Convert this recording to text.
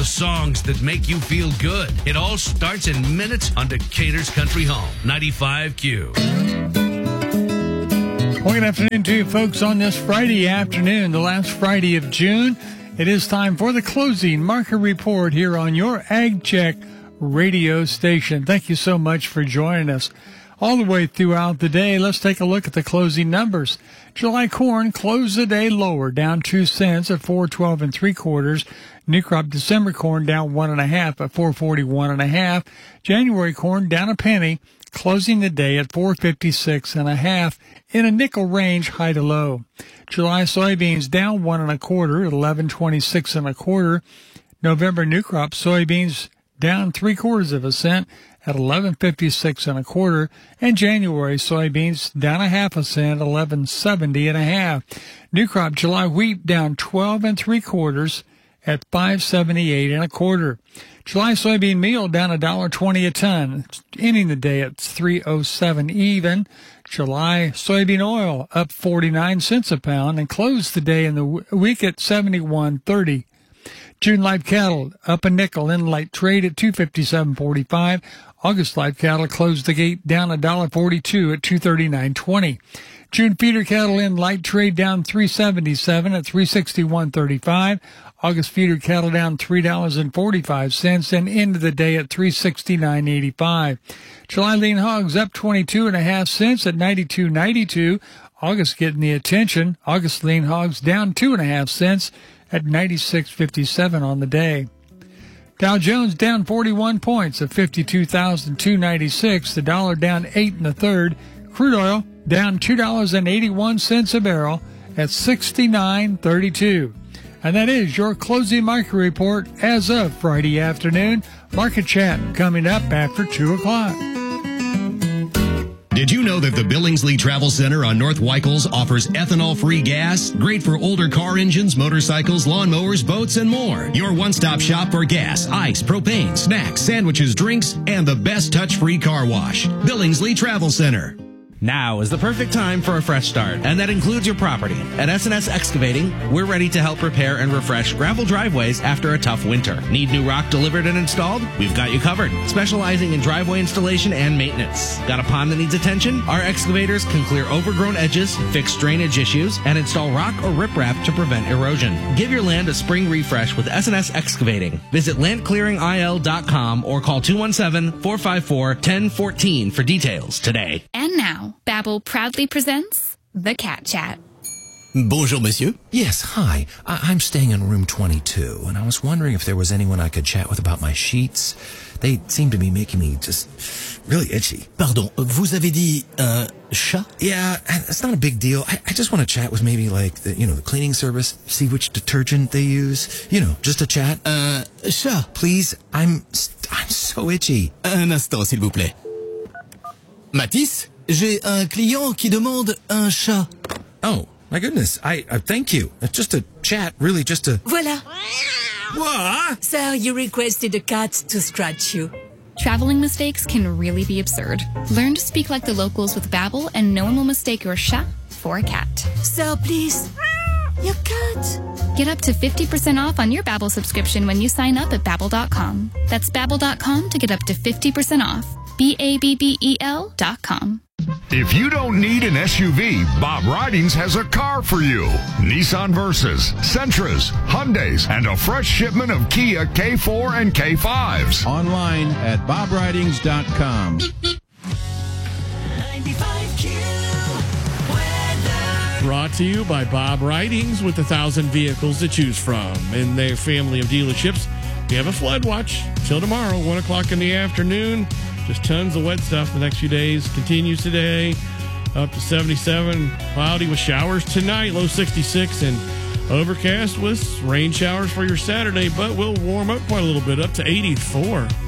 the songs that make you feel good. It all starts in minutes on Decatur's Country Home, 95Q. Well, good afternoon to you folks on this Friday afternoon, the last Friday of June. It is time for the closing market report here on your Ag Check radio station. Thank you so much for joining us. All the way throughout the day, let's take a look at the closing numbers. July corn closed the day lower, down 2 cents at $4.12 3/4. New crop December corn down 1.5 at $4.41 January corn down a penny, closing the day at $4.56 in a nickel range, high to low. July soybeans down 1 1/4 at $11.26 1/4. November new crop soybeans down 3/4 cent at $11.56 1/4, and January soybeans down 0.5 cent, $11.70 1/2. New crop July wheat down 12 3/4 at $5.78 1/4. July soybean meal down $1.20 a ton, ending the day at $3.07 even. July soybean oil up 49 cents a pound and closed the day in the week at $71.30. June live cattle up a nickel in light trade at $257.45. August live cattle closed the gate down $1.42 at $239.20. June feeder cattle in light trade down $3.77 at $361.35. August feeder cattle down $3.45 and into the day at $369.85. July lean hogs up 22.5 cents at $92.92. August getting the attention. August lean hogs down 2.5 cents at 96.57 on the day. Dow Jones down 41 points at 52,296. The dollar down 8 1/3. Crude oil down $2.81 a barrel at 69.32. And that is your closing market report as of Friday afternoon. Market chat coming up after 2 o'clock. Did you know that the Billingsley Travel Center on North Weichels offers ethanol-free gas? Great for older car engines, motorcycles, lawnmowers, boats, and more. Your one-stop shop for gas, ice, propane, snacks, sandwiches, drinks, and the best touch-free car wash. Billingsley Travel Center. Now is the perfect time for a fresh start, and that includes your property. At S&S Excavating, we're ready to help repair and refresh gravel driveways after a tough winter. Need new rock delivered and installed? We've got you covered. Specializing in driveway installation and maintenance. Got a pond that needs attention? Our excavators can clear overgrown edges, fix drainage issues, and install rock or riprap to prevent erosion. Give your land a spring refresh with S&S Excavating. Visit landclearingil.com or call 217-454-1014 for details today. And now, Babbel proudly presents The Cat Chat. Bonjour, monsieur. Yes, hi. I'm staying in room 22, and I was wondering if there was anyone I could chat with about my sheets. They seem to be making me just really itchy. Pardon, vous avez dit un chat? Yeah, it's not a big deal. I just want to chat with maybe like the cleaning service, see which detergent they use. Just a chat. Chat. Please, I'm so itchy. Un instant, s'il vous plaît. Matisse, j'ai un client qui demande un chat. Oh, my goodness. I thank you. Just a chat, really, just a... Voilà. What? Sir, you requested a cat to scratch you. Traveling mistakes can really be absurd. Learn to speak like the locals with Babbel, and no one will mistake your chat for a cat. Sir, please. Your cat. Get up to 50% off on your Babbel subscription when you sign up at Babbel.com. That's Babbel.com to get up to 50% off. Babbel.com. If you don't need an SUV, Bob Ridings has a car for you. Nissan Versas, Sentras, Hyundais, and a fresh shipment of Kia K4 and K5s. Online at bobridings.com. 95Q weather. Brought to you by Bob Ridings with 1,000 vehicles to choose from in their family of dealerships. We have a flood watch till tomorrow, 1 o'clock in the afternoon. Just tons of wet stuff the next few days. Continues today up to 77. Cloudy with showers tonight, low 66. And overcast with rain showers for your Saturday, but we'll warm up quite a little bit up to 84.